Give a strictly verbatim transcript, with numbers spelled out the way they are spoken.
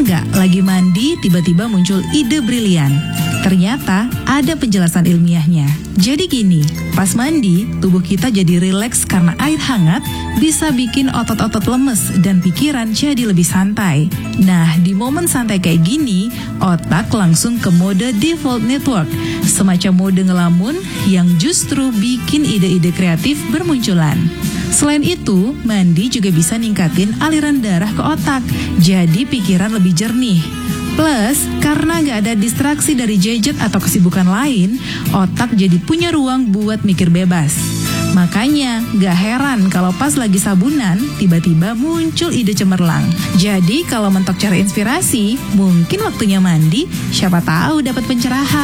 Pernah nggak lagi mandi tiba-tiba muncul ide brilian? Ternyata ada penjelasan ilmiahnya. Jadi gini, pas mandi, tubuh kita jadi rileks karena air hangat bisa bikin otot-otot lemes dan pikiran jadi lebih santai. Nah, di momen santai kayak gini, otak langsung ke mode default network, semacam mode ngelamun yang justru bikin ide-ide kreatif bermunculan. Selain itu, mandi juga bisa ningkatin aliran darah ke otak, jadi pikiran lebih jernih. Plus, karena nggak ada distraksi dari gadget atau kesibukan lain, otak jadi punya ruang buat mikir bebas. Makanya, nggak heran kalau pas lagi sabunan, tiba-tiba muncul ide cemerlang. Jadi, kalau mentok cari inspirasi, mungkin waktunya mandi, siapa tahu dapat pencerahan.